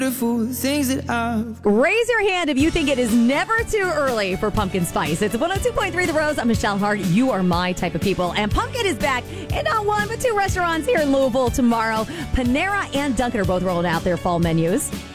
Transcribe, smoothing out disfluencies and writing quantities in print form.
beautiful things that I've... Raise your hand if you think it is never too early for pumpkin spice. It's 102.3 The Rose. I'm Michelle Hart. You are my type of people. And pumpkin is back in not one, but two restaurants here in Louisville tomorrow. Panera and Dunkin' are both rolling out their fall menus.